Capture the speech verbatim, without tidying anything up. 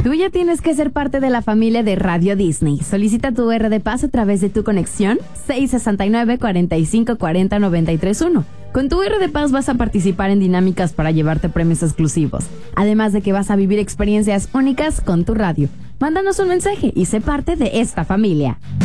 Tú ya tienes que ser parte de la familia de Radio Disney. Solicita tu R D Paz a través de tu conexión seis sesenta y nueve, cuarenta y cinco, cuarenta, noventa y tres uno. Con tu R D Paz vas a participar en dinámicas para llevarte premios exclusivos, además de que vas a vivir experiencias únicas con tu radio. Mándanos un mensaje y sé parte de esta familia.